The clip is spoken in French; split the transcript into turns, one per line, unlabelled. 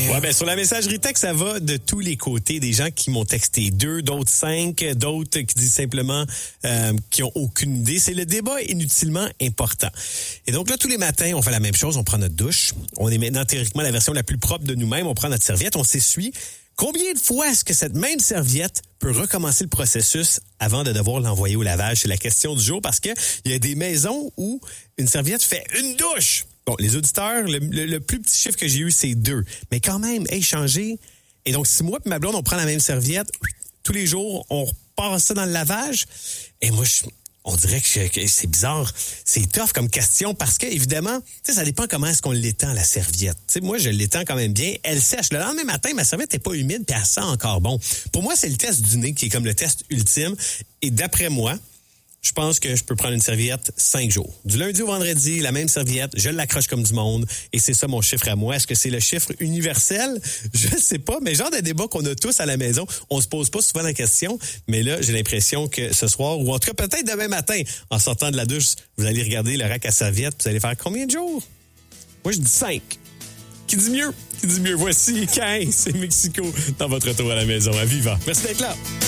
Ouais, ben sur la messagerie texte, ça va de tous les côtés. Des gens qui m'ont texté 2, d'autres 5, d'autres qui disent simplement qui ont aucune idée. C'est le débat inutilement important. Et donc là, tous les matins, on fait la même chose. On prend notre douche. On est maintenant théoriquement la version la plus propre de nous-mêmes. On prend notre serviette, on s'essuie. Combien de fois est-ce que cette même serviette peut recommencer le processus avant de devoir l'envoyer au lavage? C'est la question du jour parce que il y a des maisons où une serviette fait une douche. Bon, les auditeurs, le plus petit chiffre que j'ai eu, c'est 2. Mais quand même, changer. Et donc, si moi et ma blonde, on prend la même serviette, tous les jours, on repart ça dans le lavage. Et moi, on dirait que c'est bizarre. C'est tough comme question parce que, évidemment, ça dépend comment est-ce qu'on l'étend, la serviette. T'sais, moi, je l'étends quand même bien. Elle sèche. Le lendemain matin, ma serviette n'est pas humide puis elle sent encore bon. Pour moi, c'est le test du nez qui est comme le test ultime. Et d'après moi, je pense que je peux prendre une serviette 5 jours. Du lundi au vendredi, la même serviette, je l'accroche comme du monde et c'est ça mon chiffre à moi. Est-ce que c'est le chiffre universel? Je sais pas, mais genre de débat qu'on a tous à la maison, on se pose pas souvent la question, mais là, j'ai l'impression que ce soir, ou en tout cas peut-être demain matin, en sortant de la douche, vous allez regarder le rack à serviettes, vous allez faire combien de jours? Moi, je dis 5. Qui dit mieux? Voici 15, c'est Mexico dans votre retour à la maison. À Viva. Merci d'être là.